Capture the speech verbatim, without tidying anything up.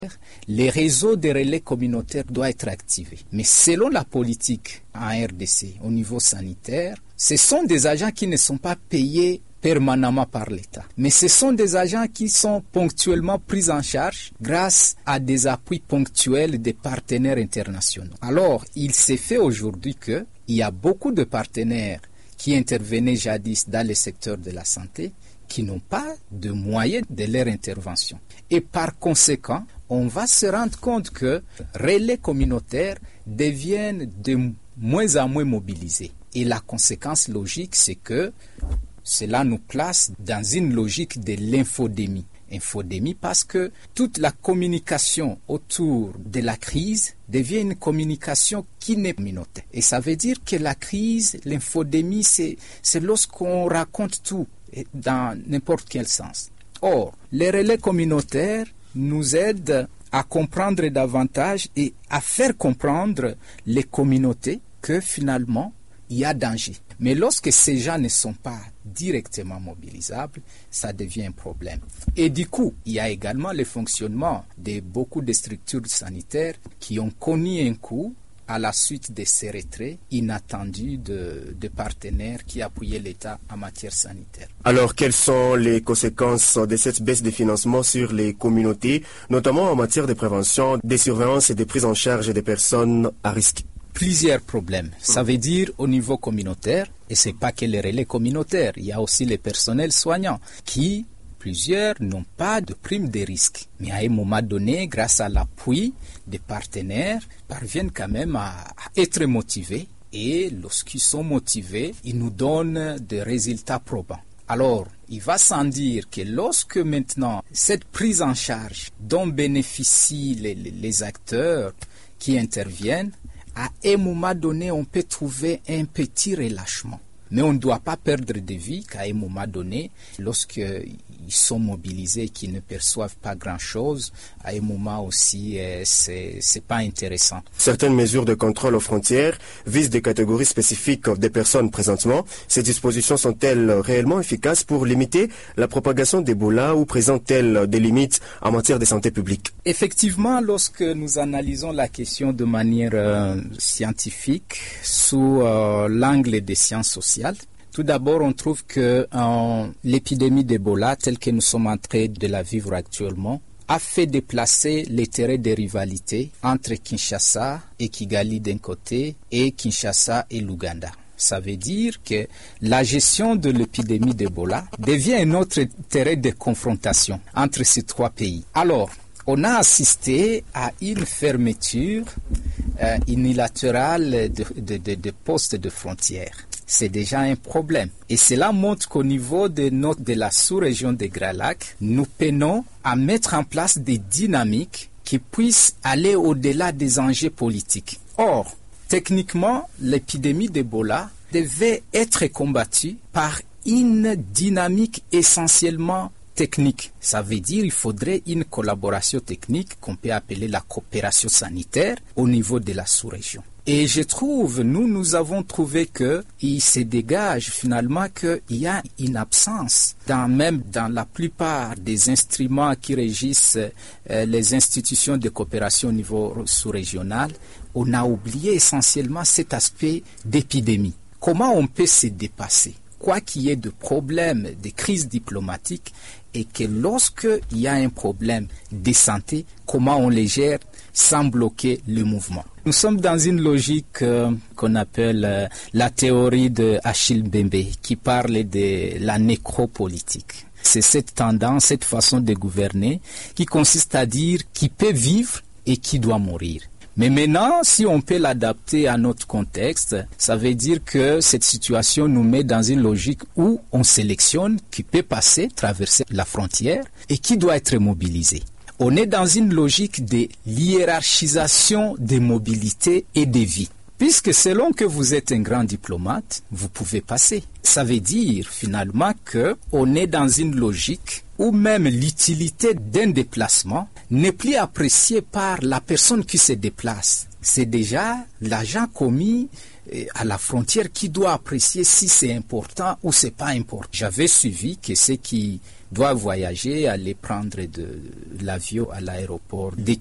les réseaux de relais communautaires doivent être activés. Mais selon la politique en R D C, au niveau sanitaire, ce sont des agents qui ne sont pas payés permanemment par l'État. Mais ce sont des agents qui sont ponctuellement pris en charge grâce à des appuis ponctuels des partenaires internationaux. Alors, il s'est fait aujourd'hui qu'il y a beaucoup de partenaires qui intervenaient jadis dans le secteur de la santé qui n'ont pas de moyens de leur intervention. Et par conséquent, on va se rendre compte que les relais communautaires deviennent de moins en moins mobilisés. Et la conséquence logique, c'est que cela nous place dans une logique de l'infodémie. Infodémie parce que toute la communication autour de la crise devient une communication qui n'est communautaire. Et ça veut dire que la crise, l'infodémie, c'est, c'est lorsqu'on raconte tout dans n'importe quel sens. Or, les relais communautaires nous aident à comprendre davantage et à faire comprendre les communautés que finalement, il y a danger. Mais lorsque ces gens ne sont pas directement mobilisables, ça devient un problème. Et du coup, il y a également le fonctionnement de beaucoup de structures sanitaires qui ont connu un coup à la suite de ces retraits inattendus de, de partenaires qui appuyaient l'État en matière sanitaire. Alors, quelles sont les conséquences de cette baisse de financement sur les communautés, notamment en matière de prévention, de surveillance et de prise en charge des personnes à risque? Plusieurs problèmes. Ça veut dire au niveau communautaire, et c'est pas que les relais communautaires, il y a aussi les personnels soignants qui, plusieurs, n'ont pas de prime de risque. Mais à un moment donné, grâce à l'appui des partenaires, parviennent quand même à, à être motivés. Et lorsqu'ils sont motivés, ils nous donnent des résultats probants. Alors, il va sans dire que lorsque maintenant, cette prise en charge dont bénéficient les, les, les acteurs qui interviennent, à un moment donné, on peut trouver un petit relâchement. Mais on ne doit pas perdre de vue qu'à un moment donné, lorsqu'ils sont mobilisés, qu'ils ne perçoivent pas grand-chose, à un moment aussi, euh, c'est, c'est pas intéressant. Certaines mesures de contrôle aux frontières visent des catégories spécifiques des personnes présentement. Ces dispositions sont-elles réellement efficaces pour limiter la propagation d'Ebola ou présentent-elles des limites en matière de santé publique? Effectivement, lorsque nous analysons la question de manière euh, scientifique, sous euh, l'angle des sciences sociales, tout d'abord, on trouve que euh, l'épidémie d'Ebola, telle que nous sommes en train de la vivre actuellement, a fait déplacer les terrains de rivalité entre Kinshasa et Kigali d'un côté et Kinshasa et l'Ouganda. Ça veut dire que la gestion de l'épidémie d'Ebola devient un autre terrain de confrontation entre ces trois pays. Alors, on a assisté à une fermeture euh, unilatérale de, de, de, de postes de frontières. C'est déjà un problème. Et cela montre qu'au niveau de, notre, de la sous-région des Grands Lacs, nous peinons à mettre en place des dynamiques qui puissent aller au-delà des enjeux politiques. Or, techniquement, l'épidémie d'Ebola devait être combattue par une dynamique essentiellement technique. Ça veut dire qu'il faudrait une collaboration technique qu'on peut appeler la coopération sanitaire au niveau de la sous-région. Et je trouve, nous, nous avons trouvé qu'il se dégage finalement qu'il y a une absence, dans, même dans la plupart des instruments qui régissent euh, les institutions de coopération au niveau sous-régional, on a oublié essentiellement cet aspect d'épidémie. Comment on peut se dépasser? Quoi qu'il y ait de problèmes, de crises diplomatiques, et que lorsqu'il y a un problème de santé, comment on les gère sans bloquer le mouvement. Nous sommes dans une logique euh, qu'on appelle euh, la théorie de Achille Mbembe, qui parle de la nécropolitique. C'est cette tendance, cette façon de gouverner qui consiste à dire qui peut vivre et qui doit mourir. Mais maintenant, si on peut l'adapter à notre contexte, ça veut dire que cette situation nous met dans une logique où on sélectionne qui peut passer, traverser la frontière et qui doit être mobilisé. On est dans une logique de hiérarchisation des mobilités et des vies. Puisque selon que vous êtes un grand diplomate, vous pouvez passer. Ça veut dire finalement qu'on est dans une logique où même l'utilité d'un déplacement n'est plus appréciée par la personne qui se déplace. C'est déjà l'agent commis à la frontière qui doit apprécier si c'est important ou c'est pas important. J'avais suivi que ceux qui doivent voyager, aller prendre de l'avion à l'aéroport, dès